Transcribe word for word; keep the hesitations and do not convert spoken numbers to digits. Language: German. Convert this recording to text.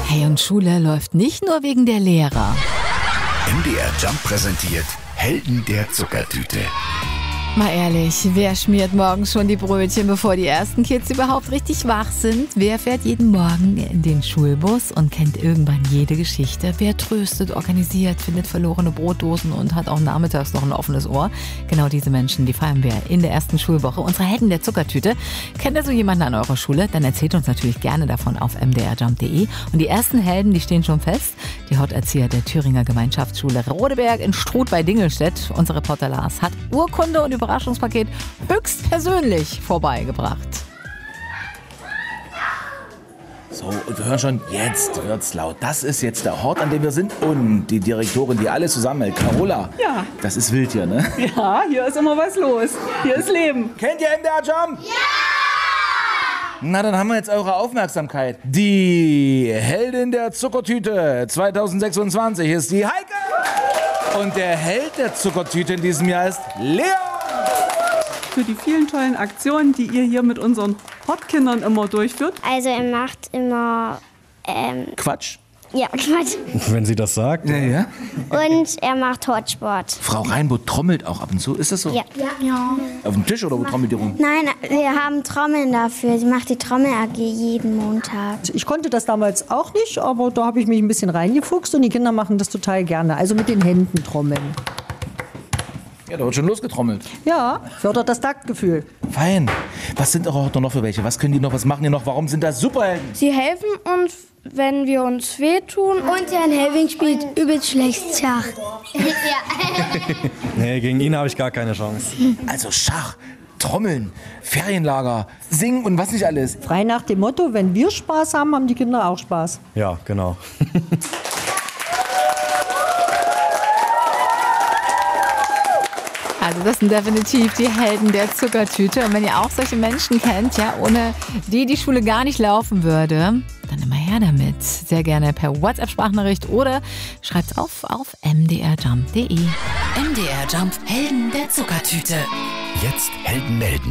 Hey, und Schule läuft nicht nur wegen der Lehrer. M D R Jump präsentiert Helden der Zuckertüte. Mal ehrlich, wer schmiert morgens schon die Brötchen, bevor die ersten Kids überhaupt richtig wach sind? Wer fährt jeden Morgen in den Schulbus und kennt irgendwann jede Geschichte? Wer tröstet, organisiert, findet verlorene Brotdosen und hat auch nachmittags noch ein offenes Ohr? Genau diese Menschen, die feiern wir in der ersten Schulwoche. Unsere Helden der Zuckertüte. Kennt ihr so jemanden an eurer Schule? Dann erzählt uns natürlich gerne davon auf m d r jump punkt d e. Und die ersten Helden, die stehen schon fest. Die Haupterzieher der Thüringer Gemeinschaftsschule Rodeberg in Struth bei Dingelstedt. Unser Reporter Lars hat Urkunde und Überraschungspaket höchstpersönlich vorbeigebracht. So, und wir hören schon, jetzt wird's laut. Das ist jetzt der Ort, an dem wir sind. Und die Direktorin, die alles zusammenhält. Carola. Ja. Das ist wild hier, ne? Ja, hier ist immer was los. Hier ist Leben. Kennt ihr M D R Jump? Ja! Na, dann haben wir jetzt eure Aufmerksamkeit. Die Heldin der Zuckertüte zweitausendsechsundzwanzig ist die Heike. Und der Held der Zuckertüte in diesem Jahr ist Leon. Für die vielen tollen Aktionen, die ihr hier mit unseren Hortkindern immer durchführt. Also er macht immer, ähm, Quatsch. ja, Quatsch. Wenn sie das sagt. Ja, ja. Und er macht Hortsport. Frau Reinbold trommelt auch ab und zu. Ist das so? Ja. ja. Auf dem Tisch oder wo trommelt die rum? Nein, wir haben Trommeln dafür. Sie macht die Trommel-A G jeden Montag. Ich konnte das damals auch nicht, aber da habe ich mich ein bisschen reingefuchst und die Kinder machen das total gerne. Also mit den Händen trommeln. Ja, da wird schon losgetrommelt. Ja, fördert das Taktgefühl. Fein. Was sind eure Horter noch für welche? Was können die noch? Was machen die noch? Warum sind das Superhelden? Sie helfen uns, wenn wir uns wehtun. Und Herrn Helving spielt übelst schlecht Schach. Nee, gegen ihn habe ich gar keine Chance. Also Schach, Trommeln, Ferienlager, Singen und was nicht alles. Frei nach dem Motto, wenn wir Spaß haben, haben die Kinder auch Spaß. Ja, genau. Also das sind definitiv die Helden der Zuckertüte. Und wenn ihr auch solche Menschen kennt, ja, ohne die die Schule gar nicht laufen würde, dann immer her damit. Sehr gerne per WhatsApp-Sprachnachricht oder schreibt's auf auf m d r jump punkt d e. M D R Jump Helden der Zuckertüte. Jetzt Helden melden.